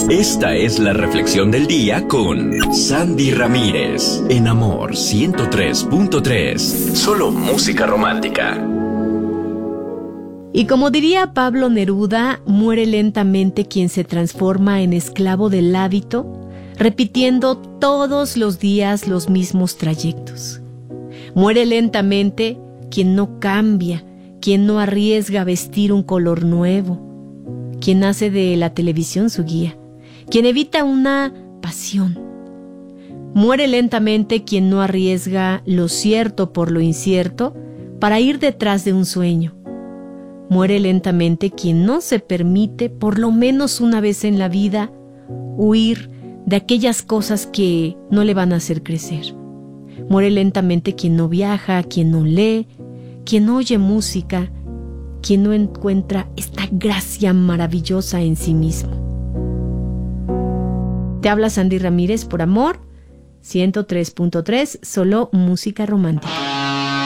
Esta es la reflexión del día con Sandy Ramírez en Amor 103.3. Solo música romántica. Y como diría Pablo Neruda, muere lentamente quien se transforma en esclavo del hábito, repitiendo todos los días los mismos trayectos. Muere lentamente quien no cambia, quien no arriesga a vestir un color nuevo, quien hace de la televisión su guía, quien evita una pasión. Muere lentamente quien no arriesga lo cierto por lo incierto para ir detrás de un sueño. Muere lentamente quien no se permite, por lo menos una vez en la vida, huir de aquellas cosas que no le van a hacer crecer. Muere lentamente quien no viaja, quien no lee, quien no oye música, quien no encuentra esta gracia maravillosa en sí mismo. Te habla Sandy Ramírez por Amor 103.3, solo música romántica.